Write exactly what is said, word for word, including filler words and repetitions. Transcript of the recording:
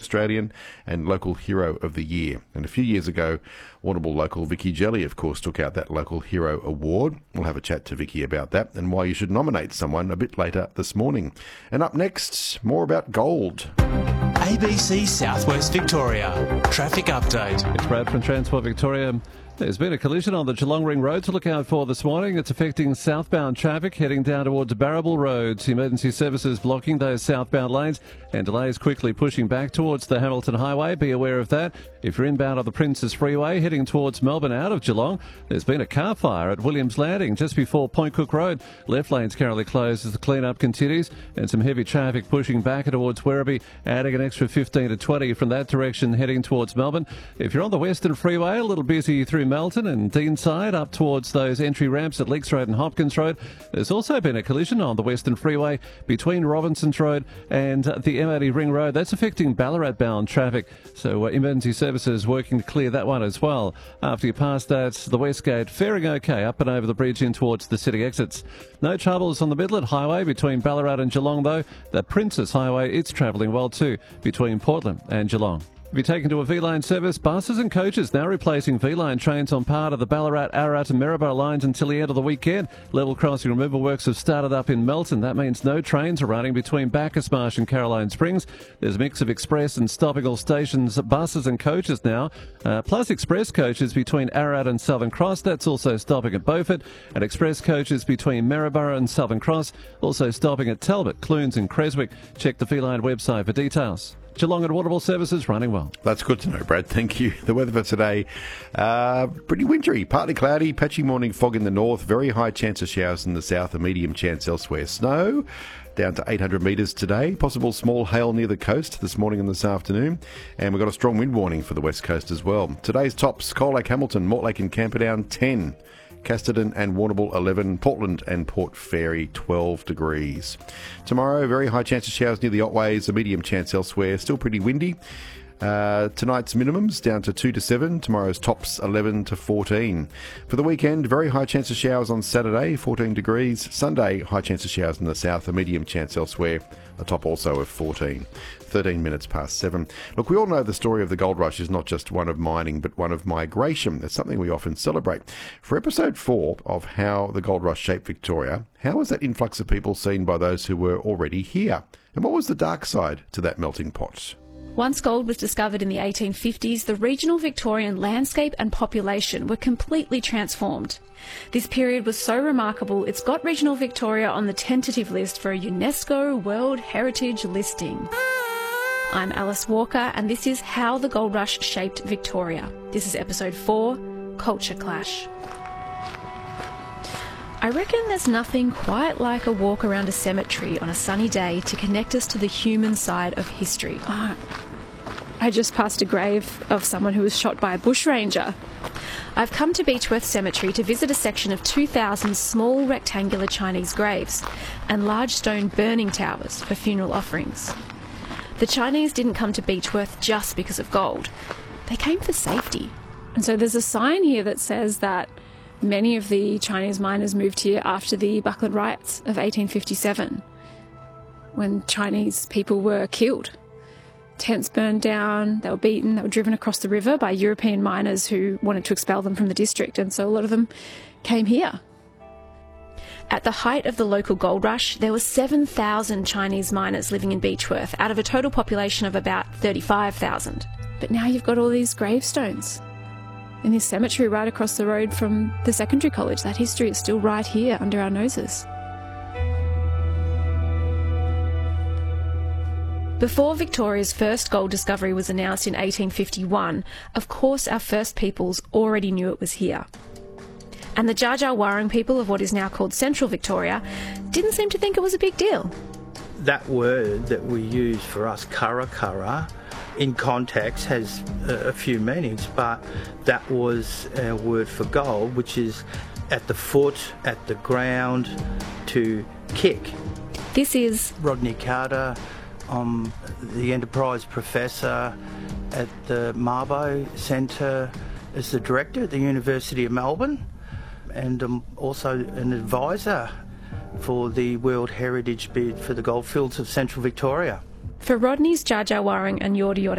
Australian and Local Hero of the Year. And a few years ago, Warrnambool local Vicky Jelly, of course, took out that Local Hero Award. We'll have a chat to Vicky about that and why you should nominate someone a bit later this morning. And up next, more about gold. A B C Southwest Victoria. Traffic update. It's Brad from Transport Victoria. There's been a collision on the Geelong Ring Road to look out for this morning. It's affecting southbound traffic heading down towards Barrabool Road. Emergency services blocking those southbound lanes and delays quickly pushing back towards the Hamilton Highway. Be aware of that. If you're inbound on the Princes Freeway heading towards Melbourne out of Geelong, there's been a car fire at Williams Landing just before Point Cook Road. Left lane's currently closed as the clean-up continues and some heavy traffic pushing back towards Werribee, adding an extra fifteen to twenty from that direction heading towards Melbourne. If you're on the Western Freeway, a little busy through Melton and Deanside up towards those entry ramps at Leaks Road and Hopkins Road. There's also been a collision on the Western Freeway between Robinsons Road and the M eighty Ring Road. That's affecting Ballarat bound traffic, so uh, emergency services working to clear that one as well. After you pass that, the West Gate faring okay up and over the bridge in towards the city exits. No troubles on the Midland Highway between Ballarat and Geelong though. The Princess Highway, it's travelling well too between Portland and Geelong. If you're taken to a V-Line service, buses and coaches now replacing V-Line trains on part of the Ballarat, Ararat and Maryborough lines until the end of the weekend. Level crossing removal works have started up in Melton. That means no trains are running between Bacchus Marsh and Caroline Springs. There's a mix of express and stopping all stations, buses and coaches now, uh, plus express coaches between Ararat and Southern Cross. That's also stopping at Beaufort, and express coaches between Maryborough and Southern Cross, also stopping at Talbot, Clunes and Creswick. Check the V-Line website for details. Geelong and Warrnambool services running well. That's good to know, Brad. Thank you. The weather for today, uh, pretty wintry, partly cloudy, patchy morning fog in the north, very high chance of showers in the south, a medium chance elsewhere. Snow down to eight hundred metres today, possible small hail near the coast this morning and this afternoon, and we've got a strong wind warning for the west coast as well. Today's tops: Coal Lake, Hamilton, Mortlake and Camperdown ten. Casterton and Warrnambool eleven, Portland and Port Fairy twelve degrees. Tomorrow, very high chance of showers near the Otways, a medium chance elsewhere, still pretty windy. Uh, tonight's minimums down to two to seven, tomorrow's tops eleven to fourteen. For the weekend, very high chance of showers on Saturday, fourteen degrees. Sunday, high chance of showers in the south, a medium chance elsewhere, a top also of fourteen. thirteen minutes past seven. Look, we all know the story of the gold rush is not just one of mining, but one of migration. It's something we often celebrate. For episode four of How the Gold Rush Shaped Victoria, how was that influx of people seen by those who were already here? And what was the dark side to that melting pot? Once gold was discovered in the eighteen fifties, the regional Victorian landscape and population were completely transformed. This period was so remarkable, it's got regional Victoria on the tentative list for a UNESCO World Heritage listing. I'm Alice Walker, and this is How the Gold Rush Shaped Victoria. This is episode four, Culture Clash. I reckon there's nothing quite like a walk around a cemetery on a sunny day to connect us to the human side of history. Oh, I just passed a grave of someone who was shot by a bushranger. I've come to Beechworth Cemetery to visit a section of two thousand small rectangular Chinese graves and large stone burning towers for funeral offerings. The Chinese didn't come to Beechworth just because of gold. They came for safety. And so there's a sign here that says that many of the Chinese miners moved here after the Buckland riots of eighteen fifty-seven, when Chinese people were killed. Tents burned down, they were beaten, they were driven across the river by European miners who wanted to expel them from the district, and so a lot of them came here. At the height of the local gold rush, there were seven thousand Chinese miners living in Beechworth out of a total population of about thirty-five thousand. But now you've got all these gravestones in this cemetery right across the road from the secondary college. That history is still right here under our noses. Before Victoria's first gold discovery was announced in eighteen fifty-one, of course our First Peoples already knew it was here. And the Dja Dja Wurrung people of what is now called Central Victoria didn't seem to think it was a big deal. That word that we use for us, kara kara, in context has a few meanings, but that was our word for gold, which is at the foot, at the ground, to kick. This is Rodney Carter. I'm the Enterprise Professor at the Mabo Centre as the Director at the University of Melbourne, and I'm also an advisor for the World Heritage bid for the goldfields of Central Victoria. For Rodney's Dja Dja Wurrung and Yorta Yorta